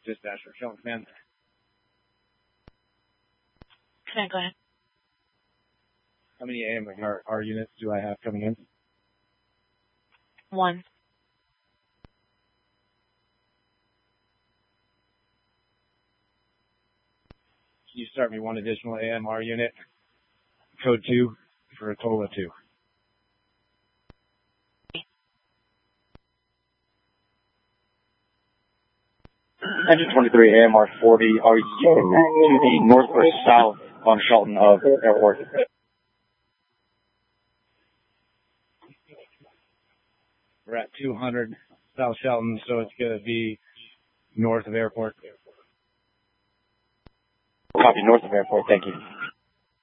Dispatcher, Shelton Command. Command, go ahead. How many AMR units do I have coming in? 1. Can you start me 1 additional AMR unit? Code 2 for a total of 2. Engine 23, AMR 40, are you to the north or south on Shelton of Airport? We're at 200 South Shelton, so it's going to be north of Airport. Copy, north of Airport, thank you.